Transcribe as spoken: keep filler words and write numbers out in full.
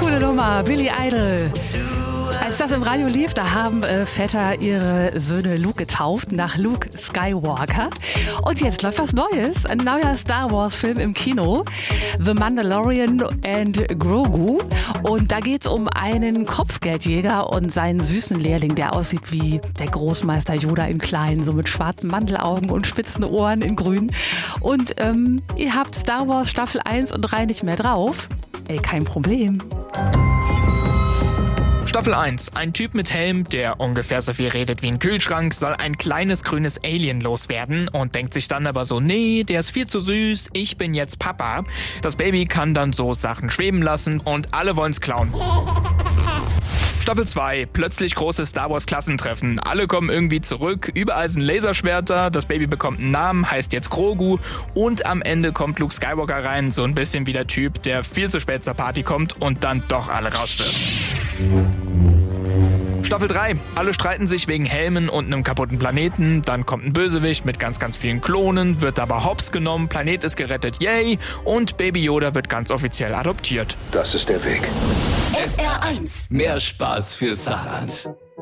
Coole Nummer, Billy Idol. Als das im Radio lief, da haben äh, Väter ihre Söhne Luke getauft nach Luke Skywalker. Und jetzt läuft was Neues, ein neuer Star Wars Film im Kino, The Mandalorian and Grogu. Und da geht es um einen Kopfgeldjäger und seinen süßen Lehrling, der aussieht wie der Großmeister Yoda in klein, so mit schwarzen Mandelaugen und spitzen Ohren in grün. Und ähm, ihr habt Star Wars Staffel eins und drei nicht mehr drauf? Ey, kein Problem. Staffel eins. Ein Typ mit Helm, der ungefähr so viel redet wie ein Kühlschrank, soll ein kleines grünes Alien loswerden und denkt sich dann aber so, nee, der ist viel zu süß, ich bin jetzt Papa. Das Baby kann dann so Sachen schweben lassen und alle wollen's klauen. Staffel zwei. Plötzlich großes Star Wars Klassentreffen. Alle kommen irgendwie zurück, überall sind Laserschwerter, das Baby bekommt einen Namen, heißt jetzt Grogu und am Ende kommt Luke Skywalker rein, so ein bisschen wie der Typ, der viel zu spät zur Party kommt und dann doch alle rauswirft. Staffel drei. Alle streiten sich wegen Helmen und einem kaputten Planeten. Dann kommt ein Bösewicht mit ganz, ganz vielen Klonen, wird aber hops genommen, Planet ist gerettet, yay! Und Baby Yoda wird ganz offiziell adoptiert. Das ist der Weg. S R eins. Mehr Spaß für Saarland.